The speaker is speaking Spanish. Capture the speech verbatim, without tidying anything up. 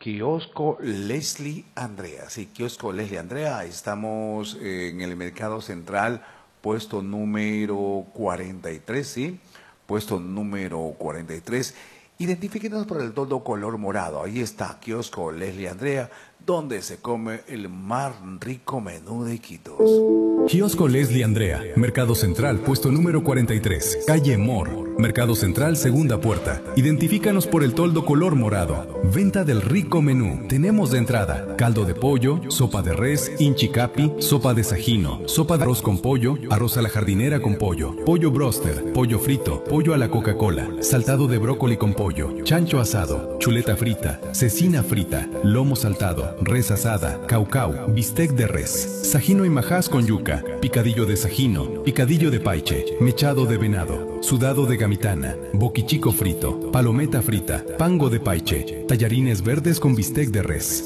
Kiosco Leslie Andrea. Sí, Kiosco Leslie Andrea. Estamos en el Mercado Central, puesto número cuarenta y tres, ¿sí? Puesto número cuarenta y tres. Identifíquenos por el toldo color morado. Ahí está, Kiosco Leslie Andrea, donde se come el más rico menú de Iquitos. Kiosco Leslie Andrea, Mercado Central, puesto número cuarenta y tres, calle Mor, Mercado Central, segunda puerta. Identifícanos por el toldo color morado. Venta del rico menú. Tenemos de entrada caldo de pollo, sopa de res, inchicapi, sopa de sajino, sopa de arroz con pollo, arroz a la jardinera con pollo, pollo broster, pollo frito, pollo a la Coca-Cola, saltado de brócoli con pollo, chancho asado, chuleta frita, cecina frita, lomo saltado, res asada, caucau, bistec de res, sajino y majás con yuca, picadillo de sajino, picadillo de paiche, mechado de venado, sudado de gamitana, boquichico frito, palometa frita, pango de paiche, tallarines verdes con bistec de res.